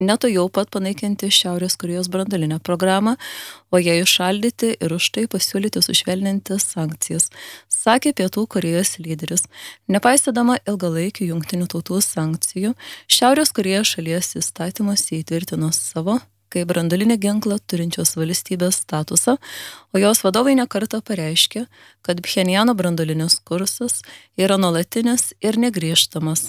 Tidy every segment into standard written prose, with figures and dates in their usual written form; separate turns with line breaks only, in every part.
Netuojau pat panaikinti Šiaurės Korėjos branduolinę programą, o ją įšaldyti ir už tai pasiūlyti sušvelninti sankcijas, sakė Pietų Korėjos lyderis. Nepaisydama ilgalaikių jungtinių tautų sankcijų, Šiaurės Korėjos šalies įstatymas įtvirtino savo kaip branduolinį ginklą turinčios valstybės statusą, o jos vadovai nekartą pareiškė, kad Pchenjano branduolinis kursas yra nuolatinis ir negrįžtamas.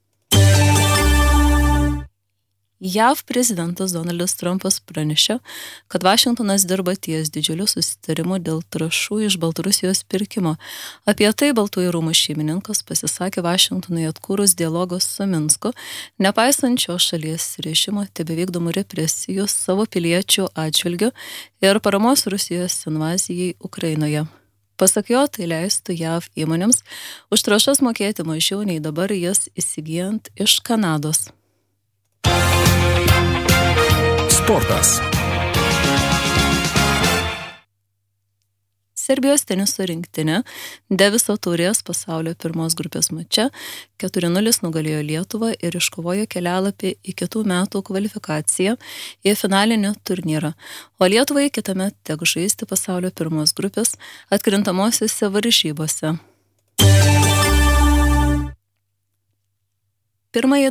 JAV prezidentas Donaldas Trumpas pranešė, kad Vašingtonas dirba ties didžiuliu susitarimu dėl trąšų iš Baltarusijos pirkimo. Apie tai Baltųjų rūmų šeimininkas pasisakė Vašingtonui atkūrus dialogą su Minsku, nepaisant šios šalies režimo tebevykdomų represijų savo piliečių atžvilgiu ir paramos Rusijos invazijai Ukrainoje. Pasak jo, tai leistų JAV įmonėms už trąšas mokėti mažiau nei dabar jas įsigijant iš Kanados.
Sportas.
Serbijos teniso rinktinė Deviso taurės pasaulio pirmos grupės mače 4-0 nugalėjo Lietuvą ir iškovojo kelialapį į kitų metų kvalifikaciją į finalinį turnyrą, o Lietuvai kitąmet teks žaisti pasaulio pirmos grupės atkrintamosiose varžybose. Pirmąjį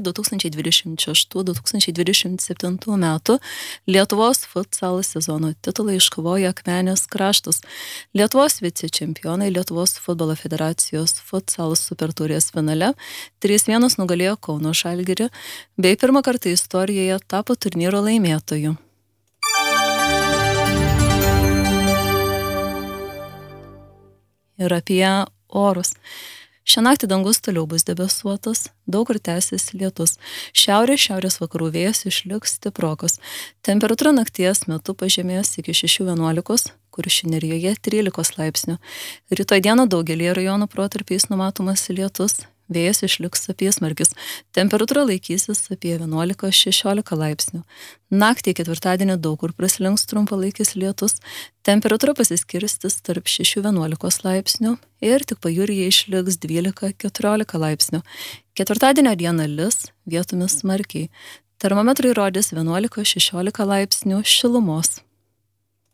2026-2027 metų Lietuvos futsal sezono titulą iškovojo Akmenės kraštas. Lietuvos vicečempionai Lietuvos futbolo federacijos futsal supertaurės finale 3-1 nugalėjo Kauno Žalgirį, bei pirmą kartą istorijoje tapo turnyro laimėtoju. Ir apie orus. Šią naktį dangus toliau bus debesuotas, daug kur tęsis lietus. Šiaurės vakarų vėjas išliks stiprokas. Temperatūra nakties metu pažemės iki 6-11, Kuršių Nerijoje 13 laipsnių. Rytoj dieną daugelį rajonų protarpiais numatomas lietus. Vėjas išliks apysmarkis. Temperatūra laikysis apie 11-16 laipsnių. Naktį ketvirtadienį daug kur praslinks trumpalaikis lietus. Temperatūra pasiskirstis tarp 6-11 laipsnių ir tik pajūryje išliks 12-14 laipsnių. Ketvirtadienio dieną lis, vietomis smarkiai. Termometrai rodys 11-16 laipsnių šilumos.